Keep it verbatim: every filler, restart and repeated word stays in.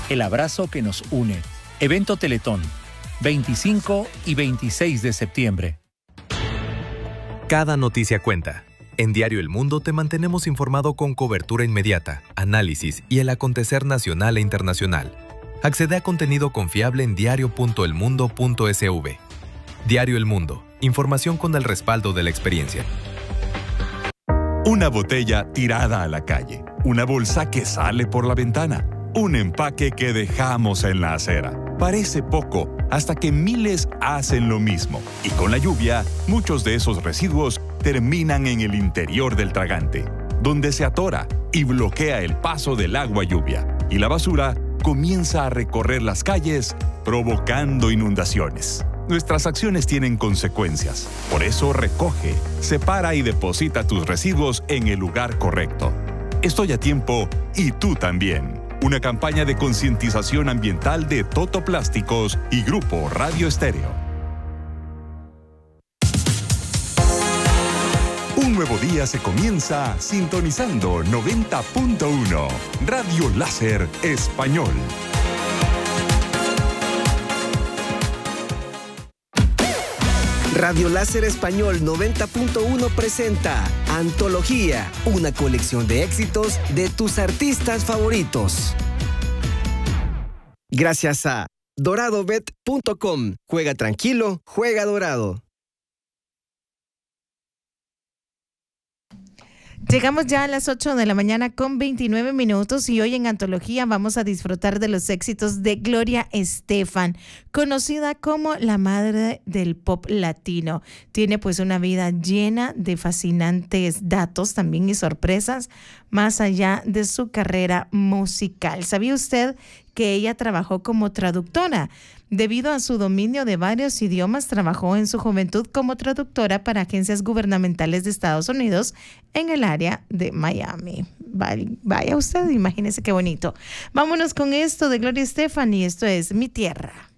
el abrazo que nos une. Evento Teletón, veinticinco y veintiséis de septiembre. Cada noticia cuenta. En Diario El Mundo te mantenemos informado con cobertura inmediata, análisis y el acontecer nacional e internacional. Accede a contenido confiable en diario punto el mundo punto es ve. Diario El Mundo. Información con el respaldo de la experiencia. Una botella tirada a la calle. Una bolsa que sale por la ventana. Un empaque que dejamos en la acera. Parece poco, hasta que miles hacen lo mismo. Y con la lluvia, muchos de esos residuos terminan en el interior del tragante, donde se atora y bloquea el paso del agua lluvia. Y la basura comienza a recorrer las calles, provocando inundaciones. Nuestras acciones tienen consecuencias. Por eso recoge, separa y deposita tus residuos en el lugar correcto. Estoy a tiempo y tú también. Una campaña de concientización ambiental de Toto Plásticos y Grupo Radio Estéreo. Un nuevo día se comienza sintonizando noventa punto uno. Radio Láser Español. Radio Láser Español noventa punto uno presenta Antología, una colección de éxitos de tus artistas favoritos. Gracias a dorado bet punto com. Juega tranquilo, juega dorado. Llegamos ya a las ocho de la mañana con veintinueve minutos y hoy en Antología vamos a disfrutar de los éxitos de Gloria Estefan, conocida como la madre del pop latino. Tiene pues una vida llena de fascinantes datos también y sorpresas más allá de su carrera musical. ¿Sabía usted que ella trabajó como traductora? Debido a su dominio de varios idiomas, trabajó en su juventud como traductora para agencias gubernamentales de Estados Unidos en el área de Miami. Vaya usted, imagínese qué bonito. Vámonos con esto de Gloria Estefan y esto es Mi Tierra.